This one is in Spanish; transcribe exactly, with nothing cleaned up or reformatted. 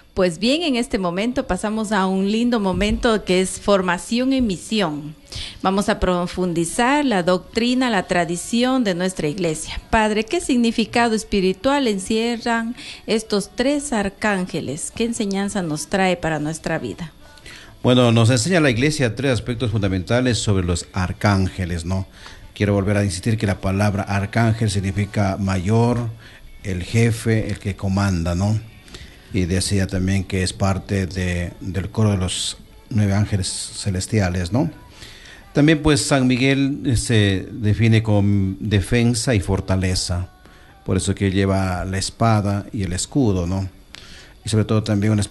Pues bien, en este momento pasamos a un lindo momento que es formación en misión. Vamos a profundizar la doctrina, la tradición de nuestra iglesia. Padre, ¿qué significado espiritual encierran estos tres arcángeles? ¿Qué enseñanza nos trae para nuestra vida? Bueno, nos enseña la iglesia tres aspectos fundamentales sobre los arcángeles, ¿no? Quiero volver a insistir que la palabra arcángel significa mayor, el jefe, el que comanda, ¿no? Y decía también que es parte de, del coro de los nueve ángeles celestiales, ¿no? También pues San Miguel se define como defensa y fortaleza, por eso que lleva la espada y el escudo, ¿no? Y sobre todo también una